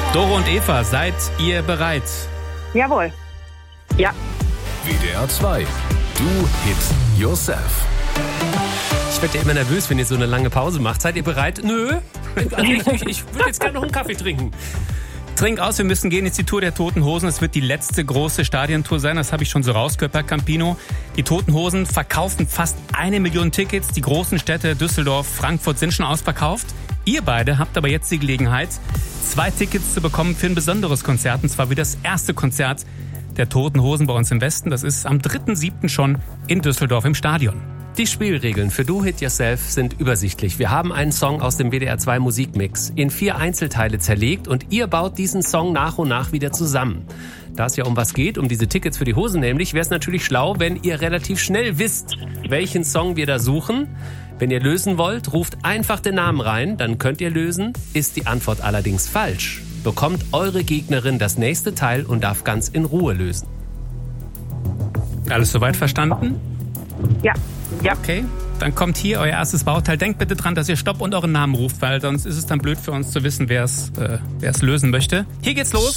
Doro und Eva, seid ihr bereit? Jawohl. Ja. WDR 2. Do Hit Yourself. Ich werde ja immer nervös, wenn ihr so eine lange Pause macht. Seid ihr bereit? Nö. Also ich würde jetzt gerne noch einen Kaffee trinken. Trink aus, wir müssen gehen. Jetzt die Tour der Toten Hosen. Es wird die letzte große Stadiontour sein. Das habe ich schon so rausgehört bei Campino. Die Toten Hosen verkaufen fast 1 Million Tickets. Die großen Städte Düsseldorf, Frankfurt sind schon ausverkauft. Ihr beide habt aber jetzt die Gelegenheit, 2 Tickets zu bekommen für ein besonderes Konzert. Und zwar wie das erste Konzert der Toten Hosen bei uns im Westen. Das ist am 3.7. schon in Düsseldorf im Stadion. Die Spielregeln für Do Hit Yourself sind übersichtlich. Wir haben einen Song aus dem WDR 2 Musikmix in 4 Einzelteile zerlegt und ihr baut diesen Song nach und nach wieder zusammen. Da es ja um was geht, um diese Tickets für die Hosen nämlich, wäre es natürlich schlau, wenn ihr relativ schnell wisst, welchen Song wir da suchen. Wenn ihr lösen wollt, ruft einfach den Namen rein, dann könnt ihr lösen. Ist die Antwort allerdings falsch, bekommt eure Gegnerin das nächste Teil und darf ganz in Ruhe lösen. Alles soweit verstanden? Ja. Ja. Okay, dann kommt hier euer erstes Bauteil. Denkt bitte dran, dass ihr Stopp und euren Namen ruft, weil sonst ist es dann blöd für uns zu wissen, wer es lösen möchte. Hier geht's los.